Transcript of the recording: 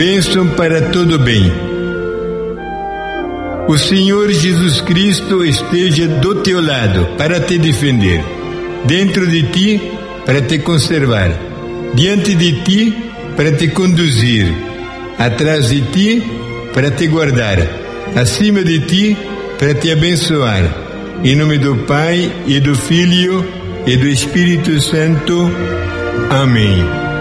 bênção para todo bem. O Senhor Jesus Cristo esteja do teu lado para te defender, dentro de ti para te conservar, diante de ti para te conduzir, atrás de ti para te guardar, acima de ti para te abençoar. Em nome do Pai e do Filho e do Espírito Santo. Amém.